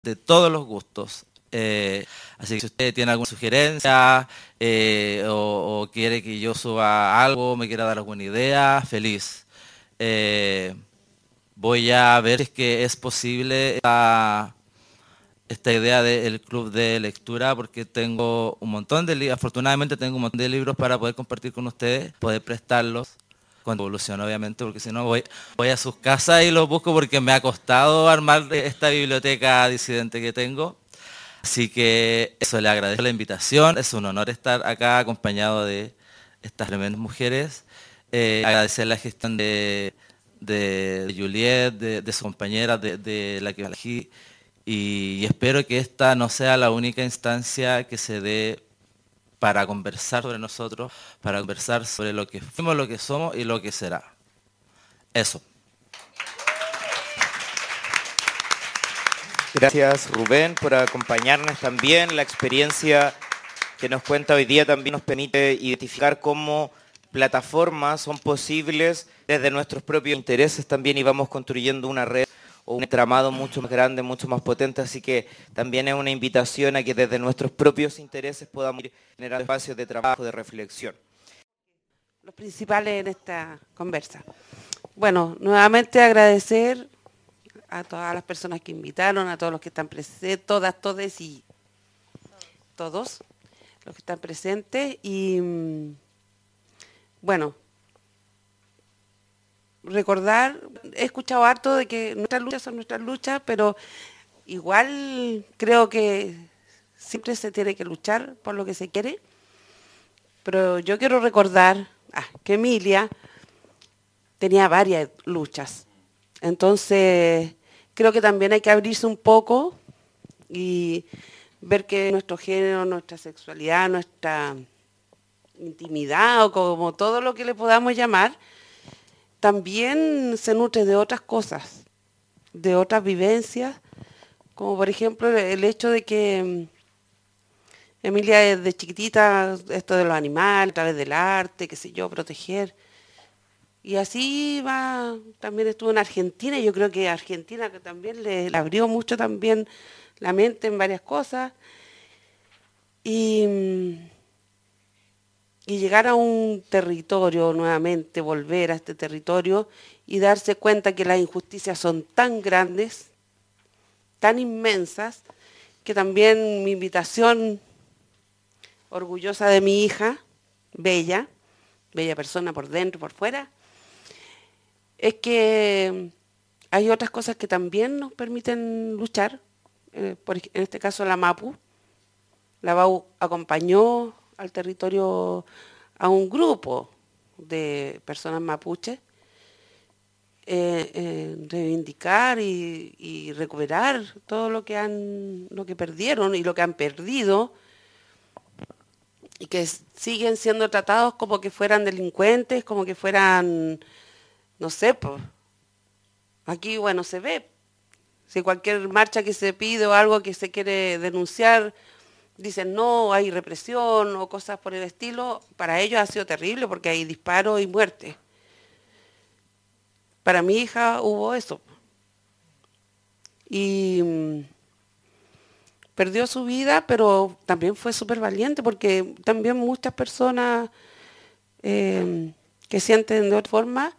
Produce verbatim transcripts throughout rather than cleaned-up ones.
de todos los gustos. Eh, así que si usted tiene alguna sugerencia eh, o, o quiere que yo suba algo, me quiera dar alguna idea, feliz. Eh, voy a ver si es que es posible esta, esta idea del club de lectura, porque tengo un montón de libros, afortunadamente tengo un montón de libros para poder compartir con ustedes, poder prestarlos con devolución obviamente, porque si no voy, voy a sus casas y los busco, porque me ha costado armar esta biblioteca disidente que tengo. Así que eso, le agradezco la invitación, es un honor estar acá acompañado de estas tremendas mujeres. Eh, agradecer la gestión de, de, de Juliet, de, de su compañera, de, de la que elegí, y, y espero que esta no sea la única instancia que se dé para conversar sobre nosotros, para conversar sobre lo que fuimos, lo que somos y lo que será. Eso. Gracias, Rubén, por acompañarnos también. La experiencia que nos cuenta hoy día también nos permite identificar cómo plataformas son posibles desde nuestros propios intereses también, y vamos construyendo una red o un entramado mucho más grande, mucho más potente. Así que también es una invitación a que desde nuestros propios intereses podamos ir generando espacios de trabajo, de reflexión. Los principales en esta conversa. Bueno, nuevamente agradecer a todas las personas que invitaron, a todos los que están presentes, todas, todes y todos los que están presentes. Y bueno, recordar, he escuchado harto de que nuestras luchas son nuestras luchas, pero igual creo que siempre se tiene que luchar por lo que se quiere. Pero yo quiero recordar ah, que Emilia tenía varias luchas. Entonces, creo que también hay que abrirse un poco y ver que nuestro género, nuestra sexualidad, nuestra intimidad o como todo lo que le podamos llamar, también se nutre de otras cosas, de otras vivencias, como por ejemplo el hecho de que Emilia desde chiquitita, esto de los animales, a través del arte, qué sé yo, proteger. Y así va, también estuvo en Argentina, y yo creo que Argentina que también le, le abrió mucho también la mente en varias cosas. Y, y llegar a un territorio nuevamente, volver a este territorio y darse cuenta que las injusticias son tan grandes, tan inmensas, que también mi invitación, orgullosa de mi hija, bella, bella persona por dentro y por fuera, es que hay otras cosas que también nos permiten luchar. Eh, por, en este caso la MAPU. La MAPU acompañó al territorio a un grupo de personas mapuches, eh, eh, reivindicar y, y recuperar todo lo que han, lo que perdieron y lo que han perdido, y que siguen siendo tratados como que fueran delincuentes, como que fueran, no sé, pues, aquí, bueno, se ve, si cualquier marcha que se pide o algo que se quiere denunciar, dicen no, hay represión o cosas por el estilo, para ellos ha sido terrible porque hay disparos y muerte. Para mi hija hubo eso. Y mmm, perdió su vida, pero también fue súper valiente, porque también muchas personas eh, que sienten de otra forma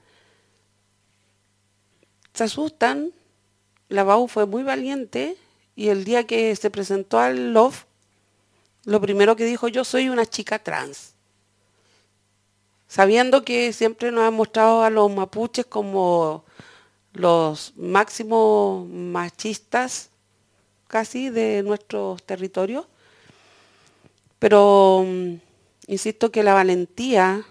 se asustan. La Bau fue muy valiente, y el día que se presentó al Love, lo primero que dijo: yo soy una chica trans. Sabiendo que siempre nos han mostrado a los mapuches como los máximos machistas casi de nuestros territorios. Pero um, insisto que la valentía,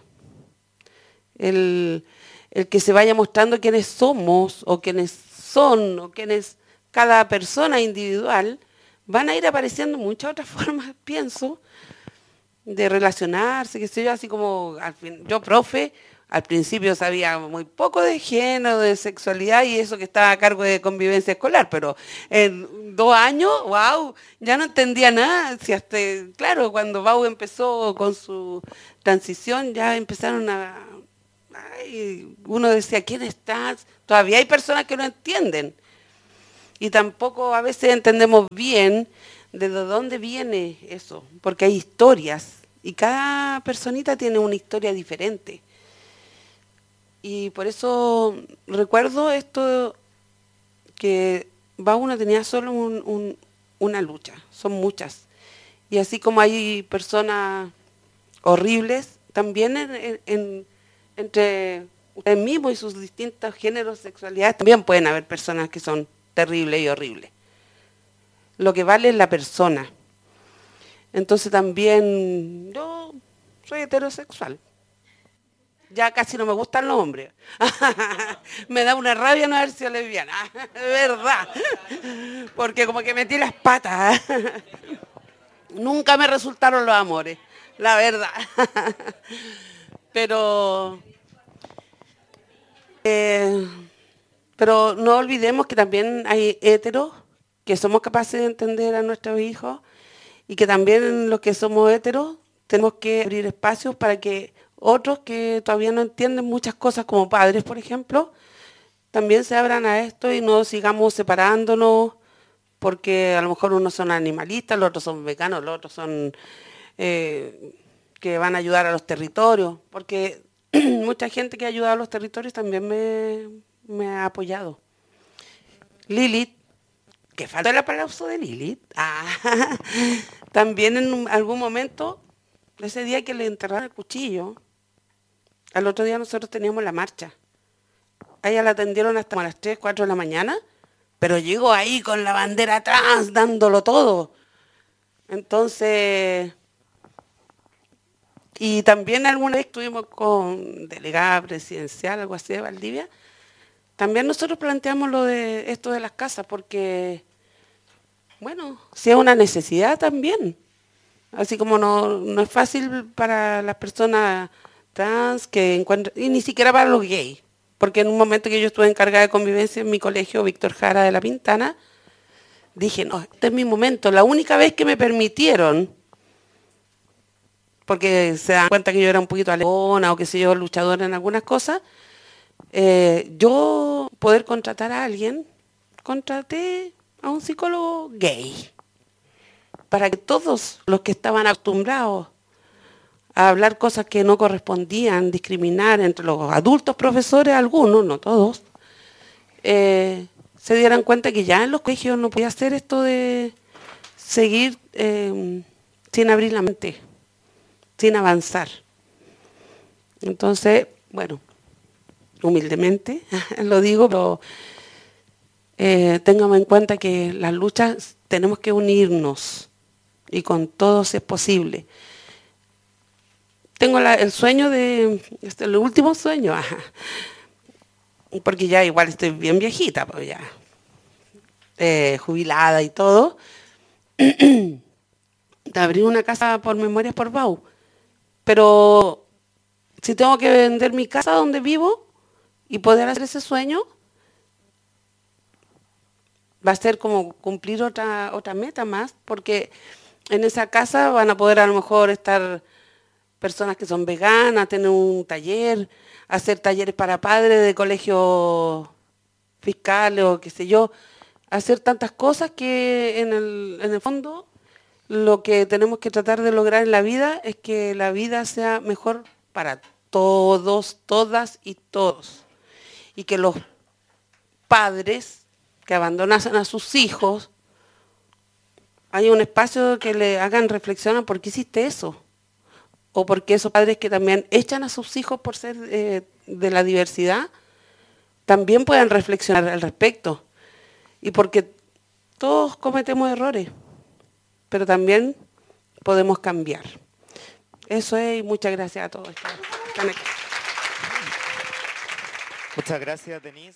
el, el que se vaya mostrando quiénes somos o quiénes son o quiénes cada persona individual, van a ir apareciendo muchas otras formas, pienso, de relacionarse, qué sé yo, así como al fin, yo profe, al principio sabía muy poco de género, de sexualidad y eso que estaba a cargo de convivencia escolar, pero en dos años, wow, ya no entendía nada. Si hasta, claro, cuando Bau empezó con su transición, ya empezaron a... Ay, uno decía, ¿quién estás? Todavía hay personas que no entienden. Y tampoco a veces entendemos bien de dónde viene eso, porque hay historias y cada personita tiene una historia diferente. Y por eso recuerdo esto, que Bauna tenía solo un, un, una lucha, son muchas. Y así como hay personas horribles, también en, en, en, entre ustedes mismos y sus distintos géneros, sexualidades, también pueden haber personas que son terribles y horribles. Lo que vale es la persona. Entonces también yo soy heterosexual. Ya casi no me gustan los hombres. Me da una rabia no haber sido lesbiana. De verdad. Porque como que metí las patas. Nunca me resultaron los amores. La verdad. Pero... Eh, pero no olvidemos que también hay heteros que somos capaces de entender a nuestros hijos y que también los que somos heteros tenemos que abrir espacios para que otros que todavía no entienden muchas cosas como padres, por ejemplo, también se abran a esto y no sigamos separándonos porque a lo mejor unos son animalistas, los otros son veganos, los otros son eh, que van a ayudar a los territorios, porque mucha gente que ha ayudado a los territorios también me, me ha apoyado. Lilith, que falta el aplauso de Lilith, ah, también en algún momento, ese día que le enterraron el cuchillo, al otro día nosotros teníamos la marcha. A ella la atendieron hasta a las tres, cuatro de la mañana, pero llegó ahí con la bandera atrás, dándolo todo. Entonces, y también alguna vez estuvimos con delegada presidencial, algo así de Valdivia, también nosotros planteamos lo de esto de las casas, porque, bueno, si es una necesidad también. Así como no, no es fácil para las personas trans que encuentran, y ni siquiera para los gays, porque en un momento que yo estuve encargada de convivencia en mi colegio, Víctor Jara de La Pintana, dije, no, este es mi momento, la única vez que me permitieron, porque se dan cuenta que yo era un poquito alegona o qué sé yo, luchadora en algunas cosas, eh, yo poder contratar a alguien, contraté a un psicólogo gay, para que todos los que estaban acostumbrados a hablar cosas que no correspondían, discriminar entre los adultos profesores, algunos, no todos, eh, se dieran cuenta que ya en los colegios no podía hacer esto de seguir eh, sin abrir la mente, sin avanzar. Entonces, bueno, humildemente lo digo, pero eh, ténganme en cuenta que las luchas tenemos que unirnos y con todos es posible. Tengo la, el sueño de, este, el último sueño, ajá, porque ya igual estoy bien viejita, pues ya, eh, jubilada y todo, de abrir una casa por Memorias por Bau. Pero si tengo que vender mi casa donde vivo y poder hacer ese sueño, va a ser como cumplir otra, otra meta más, porque en esa casa van a poder a lo mejor estar personas que son veganas, tener un taller, hacer talleres para padres de colegios fiscales o qué sé yo, hacer tantas cosas que en el, en el fondo lo que tenemos que tratar de lograr en la vida es que la vida sea mejor para todos, todas y todos. Y que los padres que abandonan a sus hijos, hay un espacio que le hagan reflexionar por qué hiciste eso. O porque esos padres que también echan a sus hijos por ser eh, de la diversidad, también puedan reflexionar al respecto. Y porque todos cometemos errores, pero también podemos cambiar. Eso es, y muchas gracias a todos. Están aquí. Muchas gracias, Denise.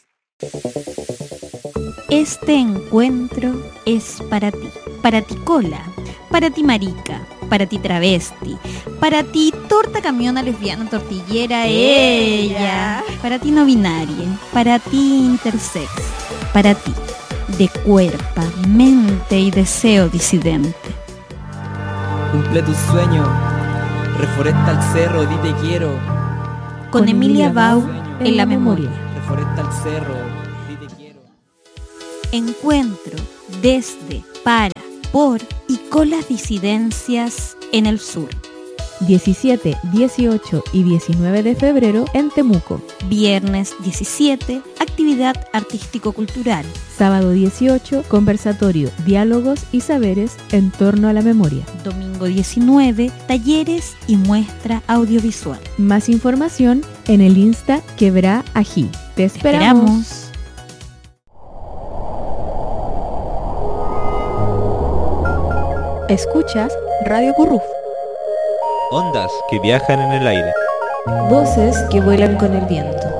Este encuentro es para ti, para ti cola, para ti marica, para ti travesti, para ti torta camiona lesbiana tortillera ella, para ti no binaria, para ti intersex, para ti de cuerpo, mente y deseo disidente. Cumple tu sueño, reforesta el cerro, di te quiero. Con, Con Emilia Bau en la memoria. Reforesta el cerro, di te quiero. Encuentro desde, para, por y con las disidencias en el sur. diecisiete, dieciocho y diecinueve de febrero en Temuco. Viernes diecisiete, actividad artístico-cultural. Sábado dieciocho, conversatorio, diálogos y saberes en torno a la memoria. Domingo diecinueve, talleres y muestra audiovisual. Más información en el Insta Quebrá Ají. Te esperamos. Esperamos. Escuchas Radio Curruf. Ondas que viajan en el aire. Voces que vuelan con el viento.